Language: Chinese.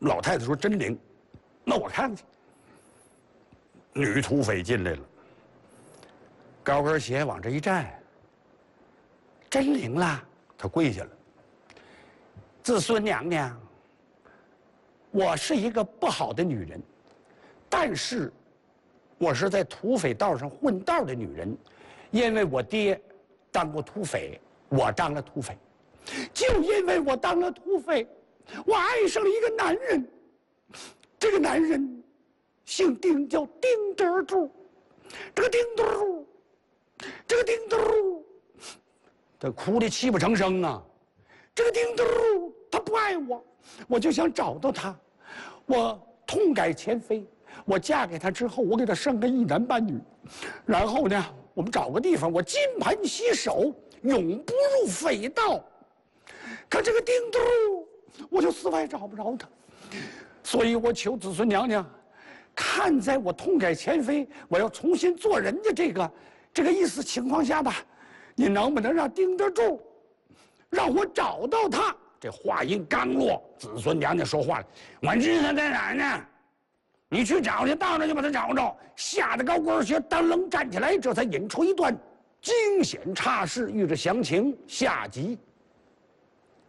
老太太说：“真灵，那我看看去。”女土匪进来了，高跟鞋往这一站，真灵了，她跪下了。子孙娘娘，我是一个不好的女人，但是我是在土匪道上混道的女人，因为我爹当过土匪，我当了土匪，就因为我当了土匪，我爱上了一个男人，这个男人姓丁，叫丁德柱。这个丁德柱，他哭得泣不成声啊！这个丁德柱他不爱我，我就想找到他，我痛改前非。我嫁给他之后，我给他生个一男半女，然后呢，我们找个地方，我金盆洗手，永不入匪道。可这个丁德柱，我就死外找不着他，所以我求子孙娘娘，看在我痛改前非，我要重新做人的这个意思情况下吧，你能不能让丁德柱让我找到他？这话音刚落，子孙娘娘说话了：“我知道他在哪呢，你去找去，到那就把他找着。”吓得高跟鞋当楞站起来，这才引出一段惊险岔事。欲知详情，下集